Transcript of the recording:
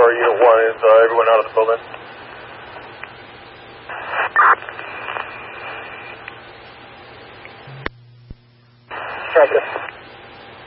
Tower, Unit 1, is everyone out of the building? Check it.